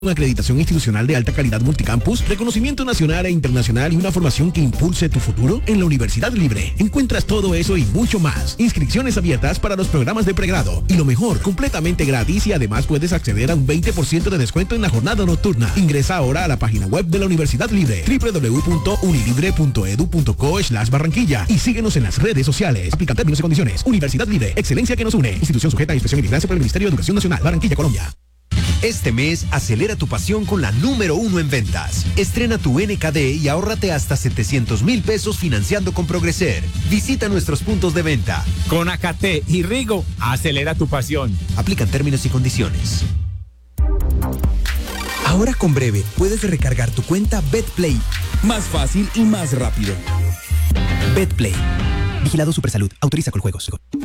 Una acreditación institucional de alta calidad multicampus, reconocimiento nacional e internacional y una formación que impulse tu futuro en la Universidad Libre. Encuentras todo eso y mucho más. Inscripciones abiertas para los programas de pregrado. Y lo mejor, completamente gratis y además puedes acceder a un 20% de descuento en la jornada nocturna. Ingresa ahora a la página web de la Universidad Libre, www.unilibre.edu.co/Barranquilla y síguenos en las redes sociales. Aplican términos y condiciones. Universidad Libre, excelencia que nos une. Institución sujeta a inspección y vigilancia por el Ministerio de Educación Nacional. Barranquilla, Colombia. Este mes, acelera tu pasión con la número 1 en ventas. Estrena tu NKD y ahórrate hasta 700,000 pesos financiando con Progreser. Visita nuestros puntos de venta. Con AKT y Rigo, acelera tu pasión. Aplican términos y condiciones. Ahora con Breve, puedes recargar tu cuenta BetPlay. Más fácil y más rápido. BetPlay. Vigilado Supersalud. Autoriza con juegos.